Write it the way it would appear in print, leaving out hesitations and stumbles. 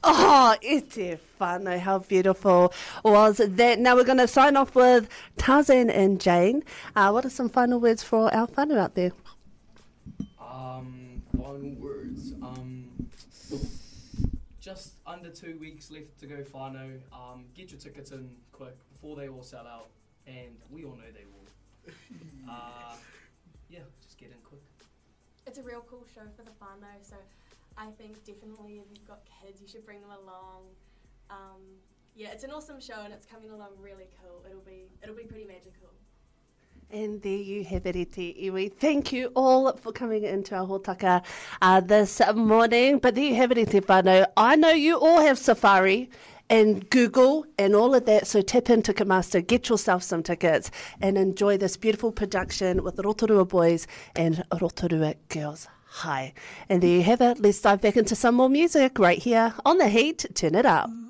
Oh, e te whānau, how beautiful was that. Now we're going to sign off with Tarzan and Jane. What are some final words for our whānau out there? Final words. Just under 2 weeks left to go whānau. Get your tickets in quick before they all sell out, and we all know they will. Yeah, just get in quick. It's a real cool show for the whānau, so I think definitely if you've got kids, you should bring them along. Yeah, it's an awesome show and it's coming along really cool. It'll be pretty magical. And there you have it, Iti Iwi. Thank you all for coming into our hōtaka this morning. But there you have it, Iti whānau. I know you all have Safari and Google and all of that, so tap in Ticketmaster, get yourself some tickets and enjoy this beautiful production with Rotorua Boys and Rotorua Girls High. And there you have it. Let's dive back into some more music right here on The Heat. Turn it up.